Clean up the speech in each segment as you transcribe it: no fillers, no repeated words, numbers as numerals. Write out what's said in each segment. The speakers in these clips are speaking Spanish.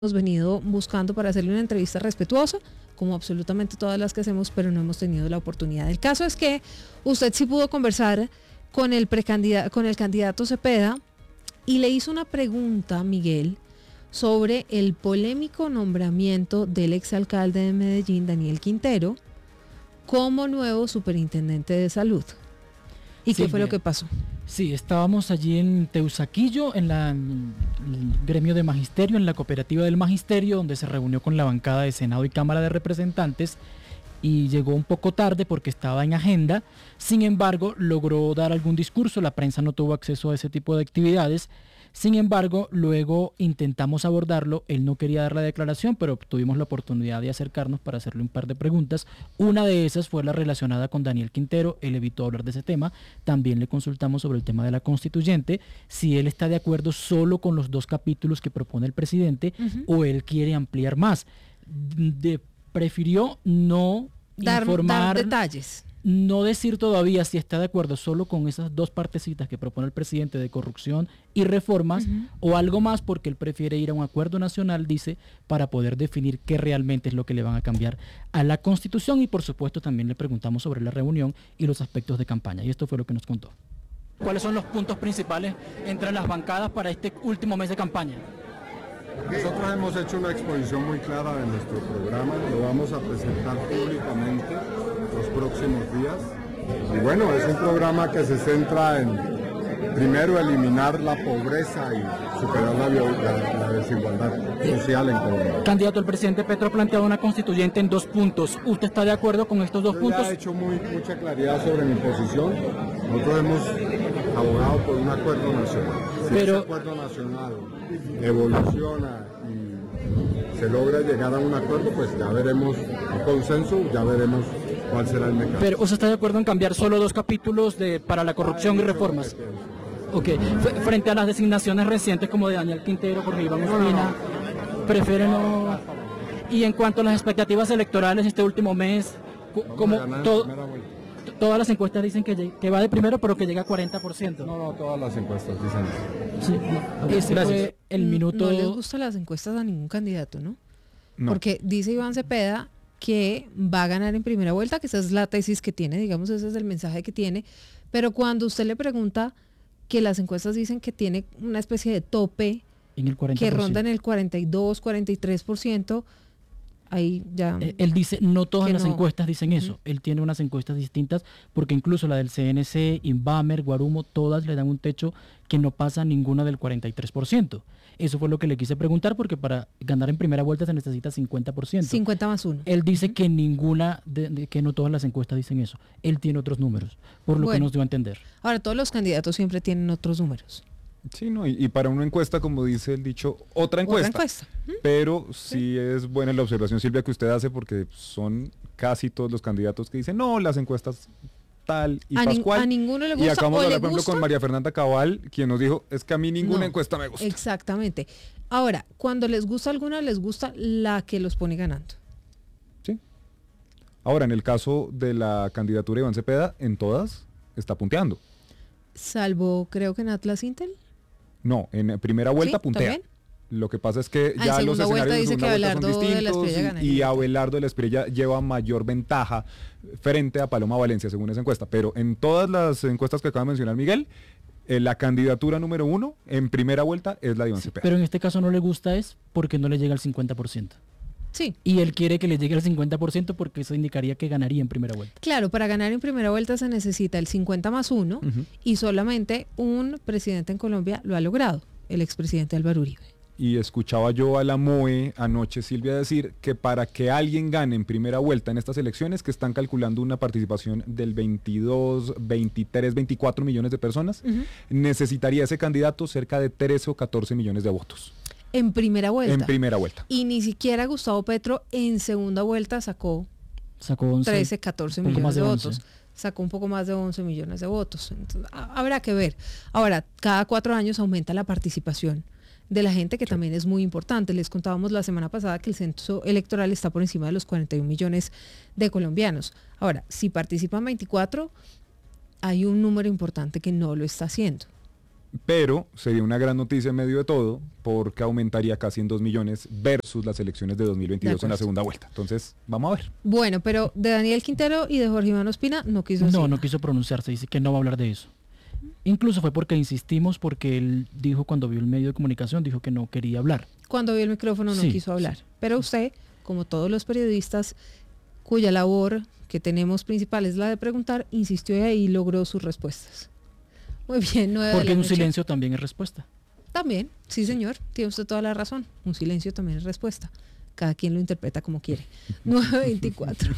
hemos venido buscando para hacerle una entrevista respetuosa, como absolutamente todas las que hacemos, pero no hemos tenido la oportunidad. El caso es que usted sí pudo conversar con el candidato Cepeda y le hizo una pregunta, Miguel, sobre el polémico nombramiento del exalcalde de Medellín, Daniel Quintero, como nuevo superintendente de salud. ¿Y qué fue lo que pasó? Sí, estábamos allí en Teusaquillo, en el gremio de magisterio, en la cooperativa del magisterio, donde se reunió con la bancada de Senado y Cámara de Representantes, y llegó un poco tarde porque estaba en agenda. Sin embargo, logró dar algún discurso, la prensa no tuvo acceso a ese tipo de actividades. Sin embargo, luego intentamos abordarlo, él no quería dar la declaración, pero tuvimos la oportunidad de acercarnos para hacerle un par de preguntas. Una de esas fue la relacionada con Daniel Quintero, él evitó hablar de ese tema. También le consultamos sobre el tema de la constituyente, si él está de acuerdo solo con los 2 capítulos que propone el presidente o él quiere ampliar más. Prefirió no dar detalles. No decir todavía si está de acuerdo solo con esas 2 partecitas que propone el presidente de corrupción y reformas o algo más, porque él prefiere ir a un acuerdo nacional, dice, para poder definir qué realmente es lo que le van a cambiar a la Constitución. Y por supuesto también le preguntamos sobre la reunión y los aspectos de campaña, y esto fue lo que nos contó. ¿Cuáles son los puntos principales entre las bancadas para este último mes de campaña? Nosotros hemos hecho una exposición muy clara de nuestro programa, lo vamos a presentar públicamente los próximos días. Y bueno, es un programa que se centra en, primero, eliminar la pobreza y superar la desigualdad social en Colombia. Candidato, el presidente Petro ha planteado una constituyente en 2 puntos. ¿Usted está de acuerdo con estos 2 puntos? Yo he hecho mucha claridad sobre mi posición. Nosotros hemos abogado por un acuerdo nacional. Si ese acuerdo nacional evoluciona y se logra llegar a un acuerdo, pues ya veremos el consenso, ya veremos cuál será el mecanismo. Pero ¿usted está de acuerdo en cambiar solo 2 capítulos para la corrupción y reformas? Ok. Frente a las designaciones recientes como de Daniel Quintero, Jorge Iván Ospina, prefiere no. Y en cuanto a las expectativas electorales este último mes, como todas las encuestas dicen que va de primero, pero que llega a 40%. No, todas las encuestas dicen eso. Sí, ese fue el minuto. No les gustan las encuestas a ningún candidato, ¿no? Porque dice Iván Cepeda que va a ganar en primera vuelta, que esa es la tesis que tiene, digamos, ese es el mensaje que tiene, pero cuando usted le pregunta que las encuestas dicen que tiene una especie de tope en el 40%, que ronda en el 42, 43%, ahí ya. Él dice, no todas las encuestas dicen eso. Él tiene unas encuestas distintas, porque incluso la del CNC, Inbamer, Guarumo, todas le dan un techo que no pasa ninguna del 43%. Eso fue lo que le quise preguntar, porque para ganar en primera vuelta se necesita 50%. 50 más 1. Él dice que ninguna, que no todas las encuestas dicen eso. Él tiene otros números, por lo que nos dio a entender. Ahora, todos los candidatos siempre tienen otros números. Sí, no, y para una encuesta, como dice el dicho, otra encuesta. Pero sí es buena la observación, Silvia, que usted hace, porque son casi todos los candidatos que dicen, no, las encuestas tal y pascual. A ninguno le gusta. Y acabamos de hablar, por ejemplo, con María Fernanda Cabal, quien nos dijo, es que a mí ninguna encuesta me gusta. Exactamente. Ahora, cuando les gusta alguna, les gusta la que los pone ganando. Sí. Ahora, en el caso de la candidatura de Iván Cepeda, en todas está punteando. Salvo, creo que en Atlas Intel. No, en primera vuelta puntea. ¿También? Lo que pasa es que ya los escenarios de segunda vuelta son distintos y Abelardo de la Espriella lleva mayor ventaja frente a Paloma Valencia, según esa encuesta. Pero en todas las encuestas que acaba de mencionar Miguel, la candidatura número 1 en primera vuelta es la de Iván Cepeda. Pero en este caso no le gusta es porque no le llega al 50%. Sí. Y él quiere que le llegue al 50% porque eso indicaría que ganaría en primera vuelta. Claro, para ganar en primera vuelta se necesita el 50 más 1 y solamente un presidente en Colombia lo ha logrado, el expresidente Álvaro Uribe. Y escuchaba yo a la MOE anoche, Silvia, decir que para que alguien gane en primera vuelta en estas elecciones, que están calculando una participación del 22, 23, 24 millones de personas, necesitaría ese candidato cerca de 13 o 14 millones de votos. En primera vuelta. En primera vuelta. Y ni siquiera Gustavo Petro en segunda vuelta sacó 11, 13, 14 millones de votos. Sacó un poco más de 11 millones de votos. Entonces, habrá que ver. Ahora, cada 4 años aumenta la participación de la gente, que también es muy importante. Les contábamos la semana pasada que el censo electoral está por encima de los 41 millones de colombianos. Ahora, si participan 24, hay un número importante que no lo está haciendo. pero sería una gran noticia en medio de todo, porque aumentaría casi en 2 millones versus las elecciones de 2022 en la segunda vuelta. Entonces, vamos a ver. Bueno, pero de Daniel Quintero y de Jorge Iván Ospina no quiso decir. No quiso pronunciarse, dice que no va a hablar de eso. Incluso fue porque insistimos, porque él dijo cuando vio el medio de comunicación, dijo que no quería hablar. Cuando vio el micrófono no quiso hablar. Sí. Pero usted, como todos los periodistas, cuya labor que tenemos principal es la de preguntar, insistió y ahí logró sus respuestas. Muy bien, 9 de la noche. Porque un silencio también es respuesta. También, sí señor, tiene usted toda la razón. Un silencio también es respuesta. Cada quien lo interpreta como quiere. 9:24.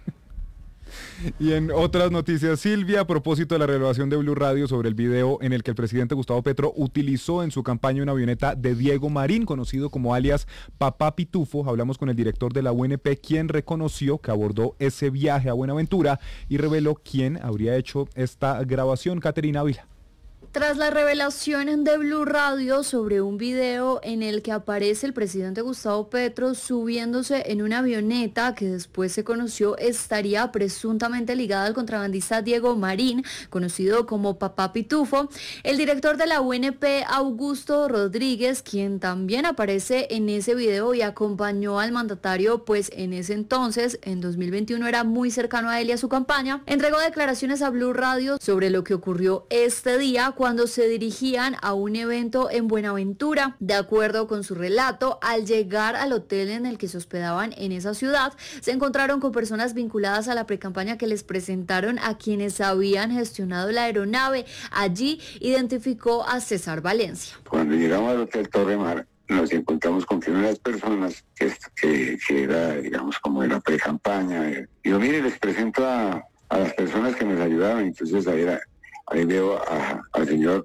Y en otras noticias, Silvia, a propósito de la revelación de Blue Radio sobre el video en el que el presidente Gustavo Petro utilizó en su campaña una avioneta de Diego Marín, conocido como alias Papá Pitufo, hablamos con el director de la UNP, quien reconoció que abordó ese viaje a Buenaventura y reveló quién habría hecho esta grabación. Caterina Ávila. Tras la revelación de Blue Radio sobre un video en el que aparece el presidente Gustavo Petro subiéndose en una avioneta que después se conoció estaría presuntamente ligada al contrabandista Diego Marín, conocido como Papá Pitufo, el director de la UNP, Augusto Rodríguez, quien también aparece en ese video y acompañó al mandatario, pues en ese entonces, en 2021, era muy cercano a él y a su campaña, entregó declaraciones a Blue Radio sobre lo que ocurrió este día cuando se dirigían a un evento en Buenaventura. De acuerdo con su relato, al llegar al hotel en el que se hospedaban en esa ciudad, se encontraron con personas vinculadas a la precampaña que les presentaron a quienes habían gestionado la aeronave. Allí identificó a César Valencia. Cuando llegamos al Hotel Torremar, nos encontramos con que una de las personas que era, digamos, como de la precampaña, digo, mire, les presento a las personas que nos ayudaron. Entonces ahí veo al señor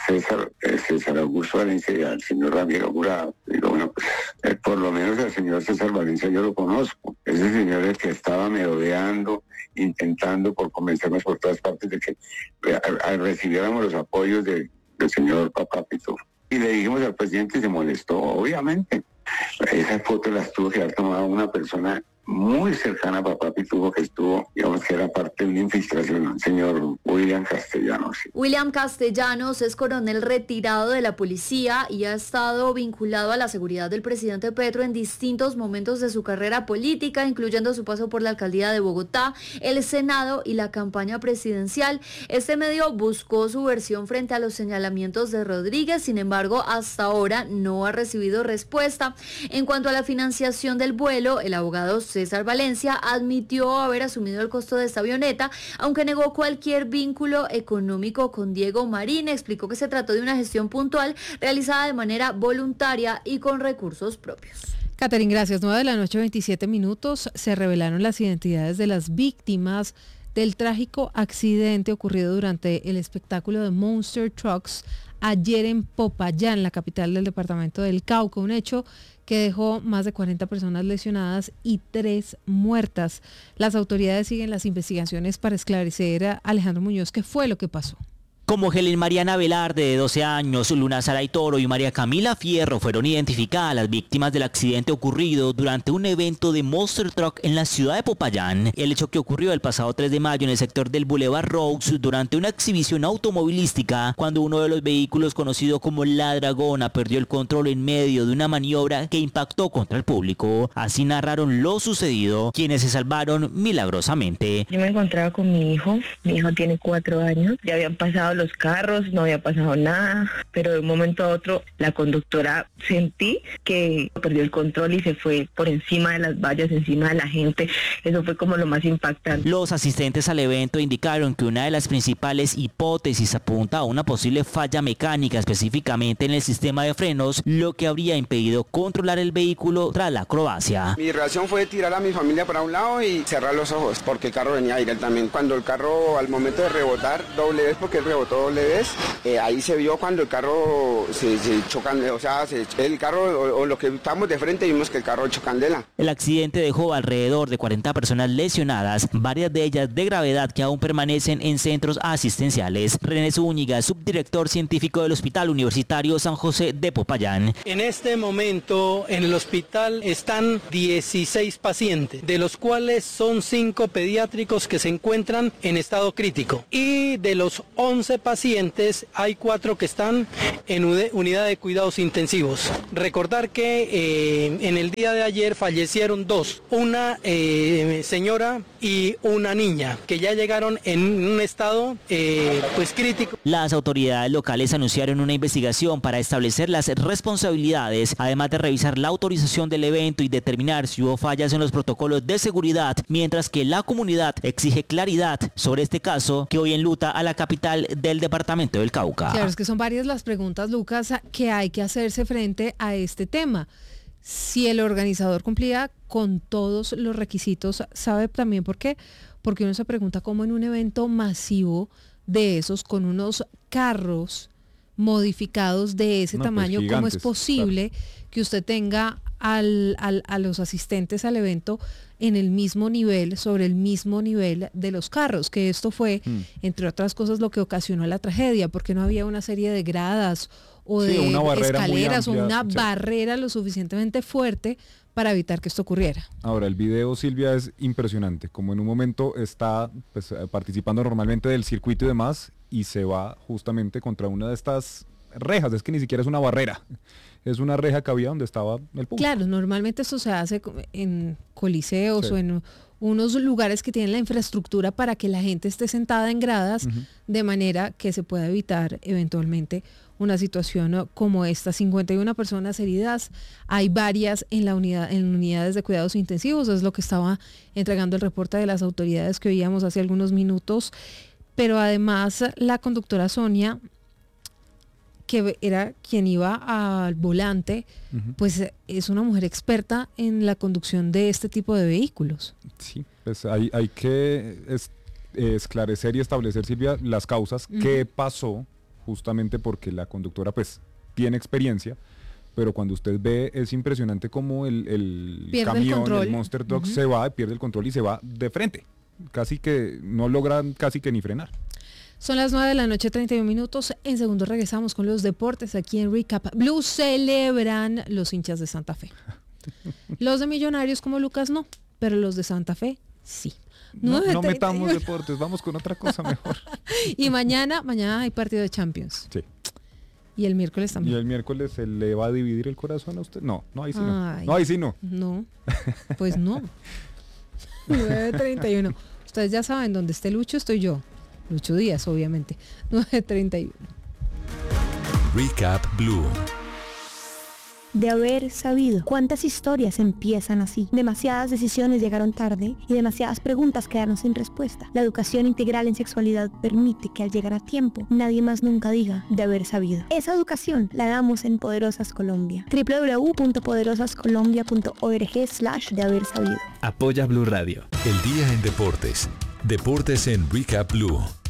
César Augusto Valencia y al señor Ramiro Jurado. Digo, bueno, pues por lo menos al señor César Valencia yo lo conozco. Ese señor es el que estaba merodeando, intentando por convencernos por todas partes de que recibiéramos los apoyos del señor Papá Pitufo. Y le dijimos al presidente y se molestó, obviamente. Esas fotos las tuvo que haber tomado una persona muy cercana a Papá Pitufo, que estuvo, digamos que era parte de una infiltración, el señor William Castellanos. William Castellanos es coronel retirado de la policía y ha estado vinculado a la seguridad del presidente Petro en distintos momentos de su carrera política, incluyendo su paso por la alcaldía de Bogotá, el Senado y la campaña presidencial. Este medio buscó su versión frente a los señalamientos de Rodríguez, sin embargo, hasta ahora no ha recibido respuesta. En cuanto a la financiación del vuelo, el abogado César Valencia admitió haber asumido el costo de esta avioneta, aunque negó cualquier vínculo económico con Diego Marín. Explicó que se trató de una gestión puntual realizada de manera voluntaria y con recursos propios. Caterine, gracias. 9:27 p.m. Se revelaron las identidades de las víctimas del trágico accidente ocurrido durante el espectáculo de Monster Trucks ayer en Popayán, la capital del departamento del Cauca, un hecho que dejó más de 40 personas lesionadas y 3 muertas. Las autoridades siguen las investigaciones para esclarecer a Alejandro Muñoz qué fue lo que pasó. Como Helen Mariana Velarde, de 12 años, Luna Saray Toro y María Camila Fierro fueron identificadas las víctimas del accidente ocurrido durante un evento de Monster Truck en la ciudad de Popayán. El hecho que ocurrió el pasado 3 de mayo en el sector del Boulevard Roux durante una exhibición automovilística, cuando uno de los vehículos conocido como La Dragona perdió el control en medio de una maniobra que impactó contra el público. Así narraron lo sucedido quienes se salvaron milagrosamente. Yo me encontraba con mi hijo tiene 4 años, ya habían pasado los carros, no había pasado nada, pero de un momento a otro la conductora sentí que perdió el control y se fue por encima de las vallas, encima de la gente. Eso fue como lo más impactante. Los asistentes al evento indicaron que una de las principales hipótesis apunta a una posible falla mecánica, específicamente en el sistema de frenos, lo que habría impedido controlar el vehículo tras la acrobacia. Mi reacción fue tirar a mi familia para un lado y cerrar los ojos, porque el carro venía aire también. Cuando el carro, al momento de rebotar doble vez, porque él rebotó doble vez, ahí se vio cuando el carro se chocan, o sea, el carro o lo que estamos de frente vimos que el carro echó candela. El accidente dejó alrededor de 40 personas lesionadas, varias de ellas de gravedad que aún permanecen en centros asistenciales. René Zúñiga, subdirector científico del Hospital Universitario San José de Popayán. En este momento en el hospital están 16 pacientes, de los cuales son 5 pediátricos que se encuentran en estado crítico, y de los 11 12 pacientes, hay 4 que están en unidad de cuidados intensivos. Recordar que en el día de ayer fallecieron 2, una señora y una niña, que ya llegaron en un estado pues crítico. Las autoridades locales anunciaron una investigación para establecer las responsabilidades, además de revisar la autorización del evento y determinar si hubo fallas en los protocolos de seguridad, mientras que la comunidad exige claridad sobre este caso que hoy enluta a la capital del departamento del Cauca. Claro, es que son varias las preguntas, Lucas, que hay que hacerse frente a este tema. Si el organizador cumplía con todos los requisitos, ¿sabe también por qué? Porque uno se pregunta cómo en un evento masivo de esos, con unos carros modificados de ese tamaño, pues ¿cómo es gigantes, posible que usted tenga a los asistentes al evento en el mismo nivel, sobre el mismo nivel de los carros? Que esto fue, entre otras cosas, lo que ocasionó la tragedia, porque no había una serie de gradas o de escaleras o una barrera lo suficientemente fuerte para evitar que esto ocurriera. Ahora, el video, Silvia, es impresionante, como en un momento está pues, participando normalmente del circuito y demás, y se va justamente contra una de estas rejas, es que ni siquiera es una barrera, es una reja que había donde estaba el público. Claro, normalmente esto se hace en coliseos o en unos lugares que tienen la infraestructura para que la gente esté sentada en gradas, de manera que se pueda evitar eventualmente una situación como esta. 51 personas heridas, hay varias en unidades de cuidados intensivos, es lo que estaba entregando el reporte de las autoridades que oíamos hace algunos minutos, pero además la conductora Sonia, que era quien iba al volante, pues es una mujer experta en la conducción de este tipo de vehículos. Sí, pues hay que esclarecer y establecer, Silvia, las causas, qué pasó, justamente porque la conductora pues tiene experiencia, pero cuando usted ve es impresionante como el camión, el Monster Truck se va, pierde el control y se va de frente, casi que no logran casi que ni frenar. Son las 9:31 p.m. En segundos regresamos con los deportes aquí en Recap Blue. Celebran los hinchas de Santa Fe. Los de Millonarios como Lucas no, pero los de Santa Fe sí. No metamos deportes, vamos con otra cosa mejor. Y mañana hay partido de Champions. Sí. Y el miércoles también. ¿Y el miércoles se le va a dividir el corazón a usted? No, ahí sí Ay, no. No, ahí sí no. No, pues no. 9:31. Ustedes ya saben, donde esté Lucho estoy yo. Lucho Díaz, obviamente. 9:31. Recap Blue. De haber sabido. ¿Cuántas historias empiezan así? Demasiadas decisiones llegaron tarde y demasiadas preguntas quedaron sin respuesta. La educación integral en sexualidad permite que al llegar a tiempo, nadie más nunca diga de haber sabido. Esa educación la damos en Poderosas Colombia. www.poderosascolombia.org/de haber sabido. Apoya Blue Radio. El día en deportes. Deportes en Recap Blue.